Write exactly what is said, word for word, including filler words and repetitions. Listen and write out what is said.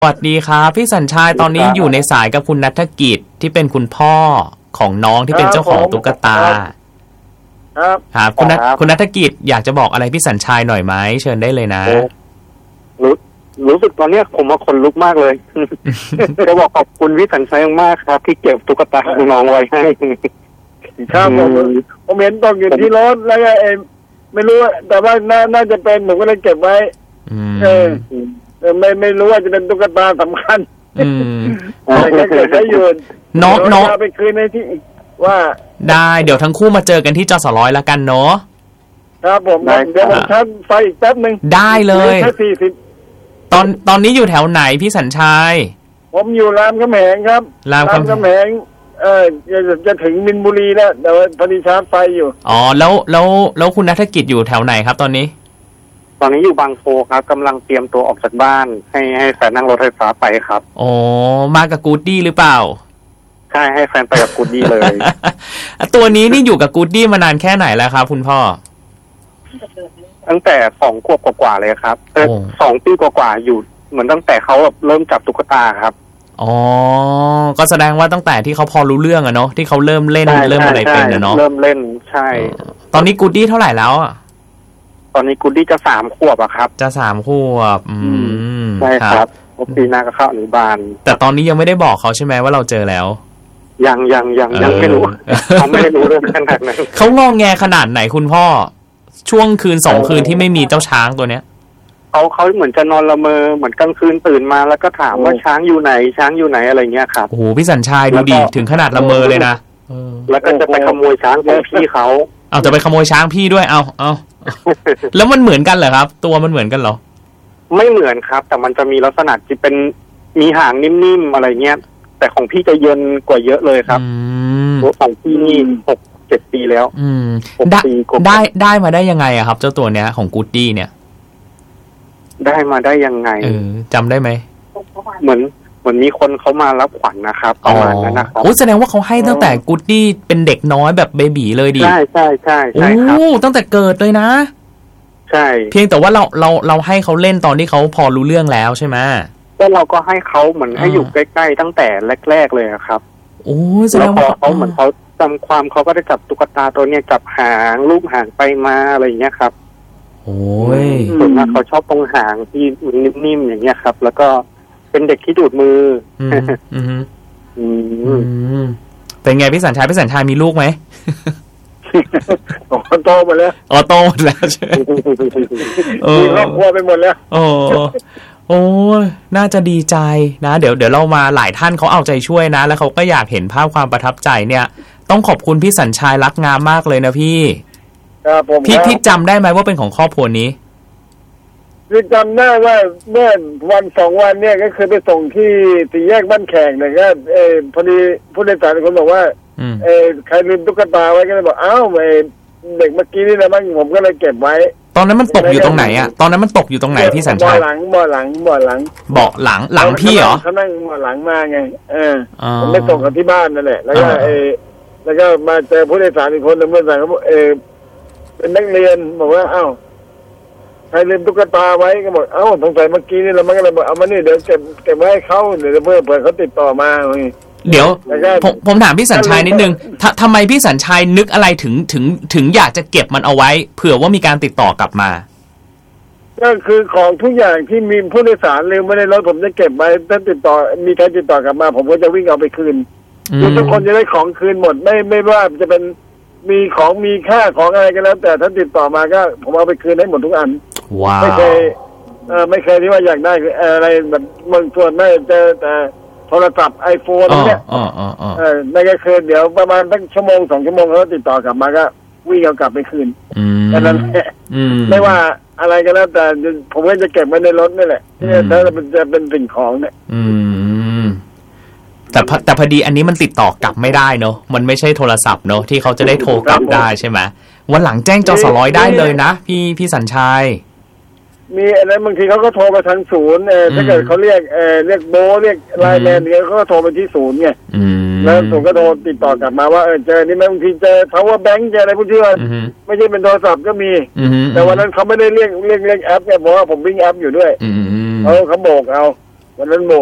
สวัสดีครับพี่สัญชัยตอนนี้อยู่ในสายกับคุณณัฐกิจที่เป็นคุณพ่อของน้องที่เป็นเจ้าของตุ๊กตาครับครับคุณณคุณณัฐกิจอยากจะบอกอะไรพี่สัญชัยหน่อยไหมเชิญได้เลยนะรู้รู้สึกตอนนี้ผมมาขนลุกมากเลยจะบอกขอบคุณพี่สัญชัยมากครับที่เก็บตุ๊กตาของน้องไว้ให้ครับผมผมเห็นตกอยู่ที่รถแล้วก็เอไม่รู้แต่ว่าน่าน่าจะเป็นผมก็เลยเก็บไว้เออไม่ไม่รู้ว่าจะเป็นตุ๊กตาสำคัญแต่ก็เก็บไว้อยู่น้องน้องไปคืนในที่ว่าได้เดี๋ยวทั้งคู่มาเจอกันที่จสร้อยแล้วกันเนาะครับผมเดี๋ยวผมชัดไฟอีกแป๊บนึงได้เลยแค่สี่สิบตอนตอนนี้อยู่แถวไหนพี่สัญชัยผมอยู่รามคำแหงครับรามคำแหงเออจะจะถึงมินบุรีแล้วแต่ว่าพอดีชาร์จไฟอยู่อ๋อแล้วแล้วแล้วคุณณัฐกิจอยู่แถวไหนครับตอนนี้ตอนนี้อยู่บางโพครับกำลังเตรียมตัวออกจากบ้านให้ให้แฟนนั่งรถไฟฟ้าไปครับอ๋อมากับกูดดี้หรือเปล่าใช่ให้แฟนไปกับกูดดี้เลยตัวนี้นี่อยู่กับกูดดี้มานานแค่ไหนแล้วครับคุณพ่อตั้งแต่สองขวบกว่าๆเลยครับเออสองปีกว่าๆอยู่เหมือนตั้งแต่เขาแบบเริ่มจับตุ๊กตาครับอ๋อก็แสดงว่าตั้งแต่ที่เขาพอรู้เรื่องอะเนาะที่เขาเริ่มเล่นเริ่มอะไรเป็นอะเนาะเริ่มเล่นใช่ตอนนี้กูดดี้เท่าไหร่แล้วอะตอนนี้กูดดี้จะสามขวบอะครับจะสามขวบอืมใช่ครับปีหน้าก็เข้าอนุบาลแต่ตอนนี้ยังไม่ได้บอกเขาใช่ไหมว่าเราเจอแล้วยังยังยังยังไม่รู้เขาไม่ได้รู้เรื่องขนาดนั้นเขางอแงขนาดไหนคุณพ่อช่วงคืนสองคืนที่ไม่มีเจ้าช้างตัวเนี้ยเขาเขาเหมือนจะนอนละเมอเหมือนกลางคืนตื่นมาแล้วก็ถามว่าช้างอยู่ไหนช้างอยู่ไหนอะไรเงี้ยครับโอ้โหพี่สัญชัยดูดิถึงขนาดละเมอเลยนะแล้วก็จะไปขโมยช้างของพี่เขาเอาจะไปขโมยช้างพี่ด้วยเอาเอาแล้วมันเหมือนกันเหรอครับตัวมันเหมือนกันเหรอไม่เหมือนครับแต่มันจะมีลักษณะที่เป็นมีหางนิ่มๆอะไรเงี้ยแต่ของพี่จะเย็นกว่าเยอะเลยครับตัวของพี่นี่หกเจ็ดปีแล้วได้ได้ได้มาได้ยังไงอะครับเจ้าตัวเนี้ยของกูดดี้เนี่ยได้มาได้ยังไงเออจำได้ไหมเหมือนเหมือนมีคนเขามารับขวัญนะครับประมาณนั้นนะครับโอ้แสดงว่าเขาให้ตั้งแต่กูดดี้เป็นเด็กน้อยแบบเบบีเลยดิใช่ใช่ใช่ใช่ครับโอ้ตั้งแต่เกิดเลยนะใช่เพียงแต่ว่าเราเราเราให้เขาเล่นตอนที่เขาพอรู้เรื่องแล้วใช่ไหมแต่เราก็ให้เขาเหมือนให้อยู่ใกล้ๆตั้งแต่แรกๆเลยครับโอ้แสดงว่าเขาเหมือนเขาจำความเขาก็ได้จับตุ๊กตาตัวเนี้ยจับหางลูบหางไปมาอะไรอย่างเงี้ยครับโอ้ยส่วนมากเขาชอบตรงหางที่นิ่มๆอย่างเงี้ยครับแล้วก็เป็นเด็กที่ดูดมืออืมอืมเป็นไงพี่สัญชัยพี่สัญชัยมีลูกไหมอ๋อโตหมดแล้วอ๋อโตหมดแล้วใช่มีครอบครัวไปหมดแล้วโอ้โอ้น่าจะดีใจนะเดี๋ยวเดี๋ยวเรามาหลายท่านเขาเอาใจช่วยนะแล้วเขาก็อยากเห็นภาพความประทับใจเนี่ยต้องขอบคุณพี่สัญชัยรักงามมากเลยนะพี่พี่พี่จำได้ไหมว่าเป็นของครอบครัวนี้คือจำได้ว่าเมื่อวันสองวันเนี่ยก็คือไปส่งที่สี่แยกบ้านแขกเนี่ยก็เออพอดีผู้โดยสารคนบอกว่าเออใครลืมตุ๊กตาไว้ก็เลยบอกอ้าวไอเด็กเมื่อกี้นี่นะมั้งผมก็เลยเก็บไว้ตอนนั้นมันตกอยู่ตรงไหนอะตอนนั้นมันตกอยู่ตรงไหนพี่สัญชัยเบาะหลังเบาะหลังเบาะหลังเบาะหลังหลังพี่เหรอเขานั่งเบาะหลังมาไงเออผมไปส่งกันที่บ้านนั่นแหละแล้วก็เออแล้วก็มาเจอผู้โดยสารอีกคนนึงเมื่อสายเขาบอกเออเป็นนักเรียนบอกว่าอ้าวใครลืมตุ๊กตาไว้ก็บอกเอ้าสงสัยเมื่อกี้นี่เรามันก็เลยบอกเอามานี่เดี๋ยวเก็บเก็บไว้ให้เขาเดี๋ยวเพื่อเผื่อเขาติดต่อมาเดี๋ยวผมผมถามพี่สัญชัยนิดนึงทำไมพี่สัญชัยนึกอะไรถึงถึงถึงอยากจะเก็บมันเอาไว้เผื่อว่ามีการติดต่อกลับมาก็คือของทุกอย่างที่มีผู้โดยสารลืมไว้ในรถผมจะเก็บไว้ถ้าติดต่อมีใครติดต่อกลับมาผมก็จะวิ่งเอาไปคืนทุกคนจะได้ของคืนหมดไม่ไม่ว่าจะเป็นมีของมีค่าของอะไรก็แล้วแต่ถ้าติดต่อมาก็ผมเอาไปคืนให้หมดทุกอันว้าวไม่เคยเออไม่เคยที่ว่าอยากได้อะไรแบบบางส่วนไม่เจอแต่โทรศัพท์ไอโฟนเนี่ยอ๋ออ๋ออ๋อเออนั่นก็คือเดี๋ยวประมาณสักชั่วโมงสองชั่วโมงเขาติดต่อกลับมาก็วิ่งเอากลับไปคืนแค่นั้นแหละไม่ว่าอะไรก็แล้วแต่ผมก็จะเก็บไว้ในรถนี่แหละที่ถ้ามันจะเป็นสิ่งของเนี่ยอืมแต่แต่พอดีอันนี้มันติดต่อกลับไม่ได้เนอะมันไม่ใช่โทรศัพท์เนอะที่เขาจะได้โทรกลับได้ใช่ไหมวันหลังแจ้งจสร้อยได้เลยนะพี่พี่สัญชัยมีอะไรบางทีเขาก็โทรมาทางศูนย์เออถ้าเกิดเขาเรียกเออเรียกโบเรียกไลน์แมนเนี่ยเขาก็โทรไปที่ศูนย์ไงแล้วศูนย์ก็โทรติดต่อกลับมาว่าเออเจอนี่บางทีเจอ power bank เจออะไรพวกที่ว่าไม่ใช่เป็นโทรศัพท์ก็มีแต่วันนั้นเขาไม่ได้เรียกเรียกเรียกแอปเนี่ยเพราะว่าผมวิ่งแอปอยู่ด้วยเขาเขาโบกเอาวันนั้นโม